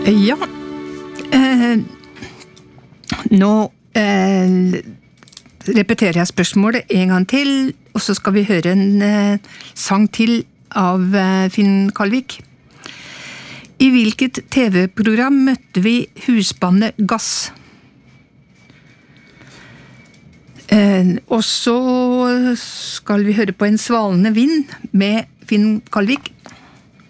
Ja, nå repeterer jeg spørsmålet en gang til, og så skal vi høre en sang til av Finn Kalvik. I hvilket TV-program møtte vi husbandet Gass? Og så skal vi høre på En svalende vind med Finn Kalvik.